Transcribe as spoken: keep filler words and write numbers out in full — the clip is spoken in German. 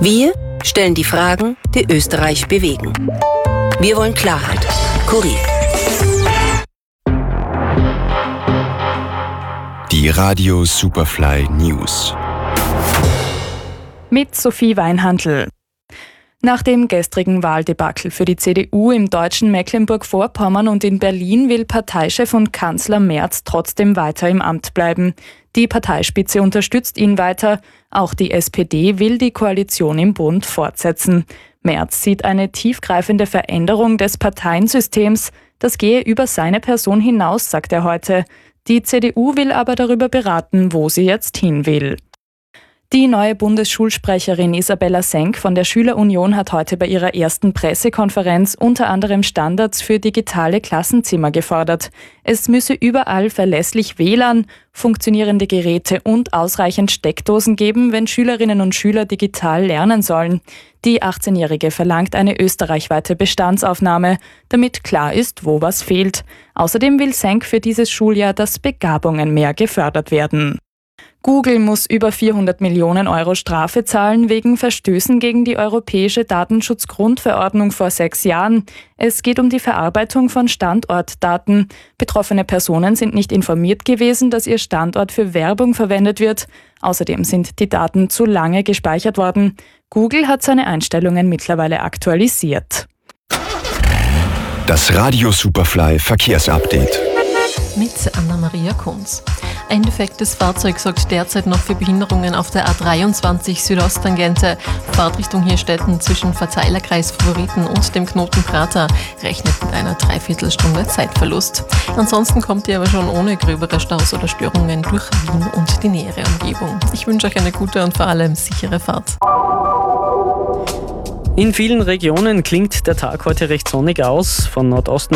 Wir stellen die Fragen, die Österreich bewegen. Wir wollen Klarheit. Kurier. Die Radio Superfly News. Mit Sophie Weinhandl. Nach dem gestrigen Wahldebakel für die C D U im deutschen Mecklenburg-Vorpommern und in Berlin will Parteichef und Kanzler Merz trotzdem weiter im Amt bleiben. Die Parteispitze unterstützt ihn weiter. Auch die S P D will die Koalition im Bund fortsetzen. Merz sieht eine tiefgreifende Veränderung des Parteiensystems. Das gehe über seine Person hinaus, sagt er heute. Die C D U will aber darüber beraten, wo sie jetzt hin will. Die neue Bundesschulsprecherin Isabella Senk von der Schülerunion hat heute bei ihrer ersten Pressekonferenz unter anderem Standards für digitale Klassenzimmer gefordert. Es müsse überall verlässlich W L A N, funktionierende Geräte und ausreichend Steckdosen geben, wenn Schülerinnen und Schüler digital lernen sollen. Die achtzehnjährige verlangt eine österreichweite Bestandsaufnahme, damit klar ist, wo was fehlt. Außerdem will Senk für dieses Schuljahr, dass Begabungen mehr gefördert werden. Google muss über vierhundert Millionen Euro Strafe zahlen wegen Verstößen gegen die Europäische Datenschutzgrundverordnung vor sechs Jahren. Es geht um die Verarbeitung von Standortdaten. Betroffene Personen sind nicht informiert gewesen, dass ihr Standort für Werbung verwendet wird. Außerdem sind die Daten zu lange gespeichert worden. Google hat seine Einstellungen mittlerweile aktualisiert. Das Radio Superfly Verkehrsupdate. Mit Anna-Maria Kunz. Ein defektes Fahrzeug sorgt derzeit noch für Behinderungen auf der A dreiundzwanzig Südosttangente. Fahrtrichtung Hirstetten zwischen Verzeilerkreis Favoriten und dem Knoten Prater rechnet mit einer Dreiviertelstunde Zeitverlust. Ansonsten kommt ihr aber schon ohne gröbere Staus oder Störungen durch Wien und die nähere Umgebung. Ich wünsche euch eine gute und vor allem sichere Fahrt. In vielen Regionen klingt der Tag heute recht sonnig aus. Von Nordosten